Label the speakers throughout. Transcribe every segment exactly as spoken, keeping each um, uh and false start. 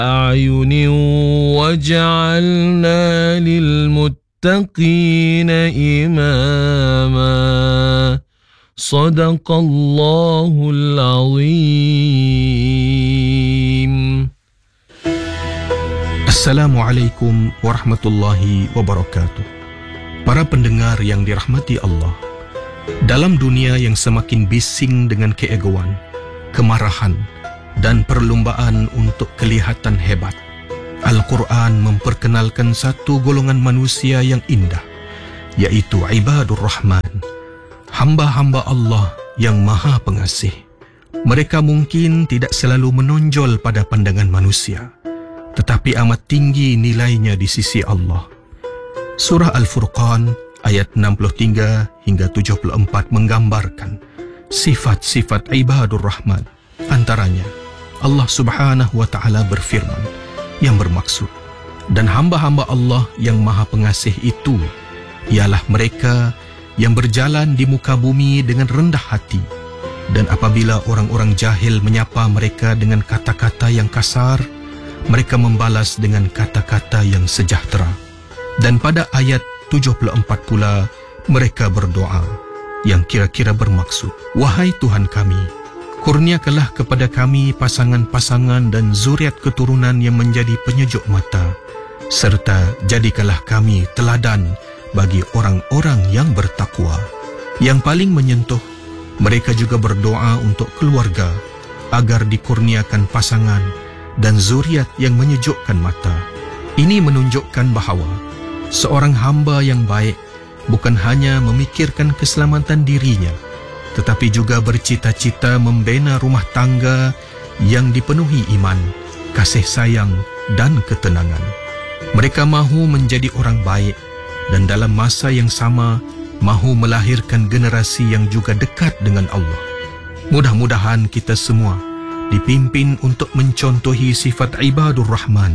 Speaker 1: أعين وجعلنا للمتقين إماما صدق الله العظيم.
Speaker 2: Assalamualaikum warahmatullahi wabarakatuh. Para pendengar yang dirahmati Allah, dalam dunia yang semakin bising dengan keegoan, kemarahan dan perlumbaan untuk kelihatan hebat, Al-Quran memperkenalkan satu golongan manusia yang indah, yaitu Ibadur Rahman, hamba-hamba Allah yang Maha Pengasih. Mereka mungkin tidak selalu menonjol pada pandangan manusia, tetapi amat tinggi nilainya di sisi Allah. Surah Al-Furqan ayat enam puluh tiga hingga tujuh puluh empat menggambarkan sifat-sifat Ibadur Rahman. Antaranya, Allah Subhanahu wa Ta'ala berfirman yang bermaksud, dan hamba-hamba Allah yang Maha Pengasih itu ialah mereka yang berjalan di muka bumi dengan rendah hati, dan apabila orang-orang jahil menyapa mereka dengan kata-kata yang kasar, mereka membalas dengan kata-kata yang sejahtera. Dan pada ayat tujuh puluh empat pula, mereka berdoa yang kira-kira bermaksud, wahai Tuhan kami, kurniakanlah kepada kami pasangan-pasangan dan zuriat keturunan yang menjadi penyejuk mata, serta jadikanlah kami teladan bagi orang-orang yang bertakwa. Yang paling menyentuh, mereka juga berdoa untuk keluarga agar dikurniakan pasangan dan zuriat yang menyejukkan mata. Ini menunjukkan bahawa seorang hamba yang baik bukan hanya memikirkan keselamatan dirinya, tetapi juga bercita-cita membina rumah tangga yang dipenuhi iman, kasih sayang dan ketenangan. Mereka mahu menjadi orang baik dan dalam masa yang sama mahu melahirkan generasi yang juga dekat dengan Allah. Mudah-mudahan kita semua dipimpin untuk mencontohi sifat Ibadur Rahman,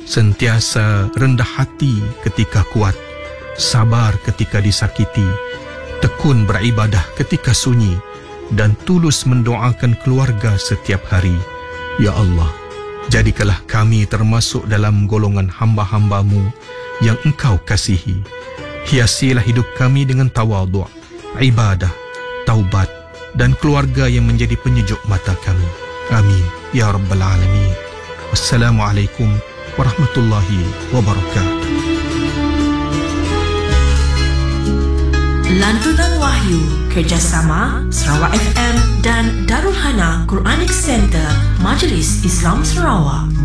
Speaker 2: sentiasa rendah hati ketika kuat, sabar ketika disakiti, tekun beribadah ketika sunyi, dan tulus mendoakan keluarga setiap hari. Ya Allah, jadikanlah kami termasuk dalam golongan hamba-hamba-Mu yang Engkau kasihi. Hiasilah hidup kami dengan tawadhu', ibadah, taubat, dan keluarga yang menjadi penyejuk mata kami. Amin ya rabbal alamin. Wassalamualaikum warahmatullahi wabarakatuh.
Speaker 3: Lantunan Wahyu kerjasama Sarawak F M dan Darul Hana Quranic Center Majlis Islam Sarawak.